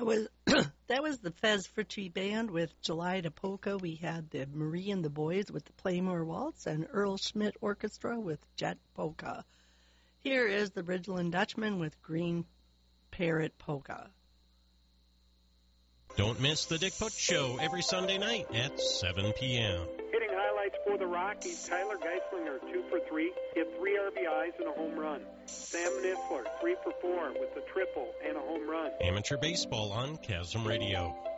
That was the Fez Fritchie Band with July to Polka. We had the Marie and the Boys with the Playmore Waltz and Earl Schmidt Orchestra with Jet Polka. Here is the Ridgeland Dutchman with Green Parrot Polka. Don't miss the Dick Putz Show every Sunday night at 7 p.m. Hitting highlights for the Rockies, Tyler Geislinger, 2 for 3, hit 3 RBIs and a home run. Sam Niffler, 3 for 4 with a triple and a home run. Amateur baseball on Chasm Radio.